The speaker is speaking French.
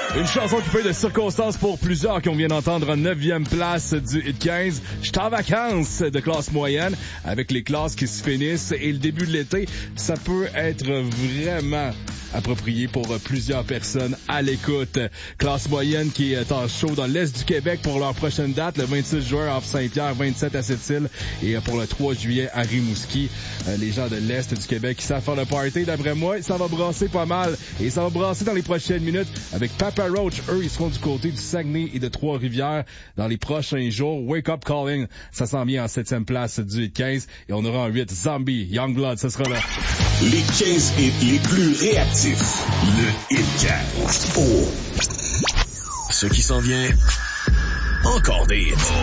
Une chanson qui fait de circonstances pour plusieurs qu'on vient d'entendre en 9e place du Hit 15. J'suis en vacances de classe moyenne avec les classes qui se finissent et le début de l'été, ça peut être vraiment approprié pour plusieurs personnes à l'écoute. Classe moyenne qui est en show dans l'Est du Québec pour leur prochaine date, le 26 juin à Saint-Pierre, 27 à Sept-Îles et pour le 3 juillet à Rimouski. Les gens de l'Est du Québec qui savent faire le party, d'après moi, ça va brasser pas mal et ça va brasser dans les prochaines minutes avec Papa Roach. Eux, ils seront du côté du Saguenay et de Trois-Rivières dans les prochains jours. Wake Up Calling, ça s'en vient en 7e place du Hit 15 et on aura en 8 Zombie, Youngblood, ça sera là. Les 15 hits les plus réactifs. Le Hit 15. Oh. Ce qui s'en vient, encore des hits.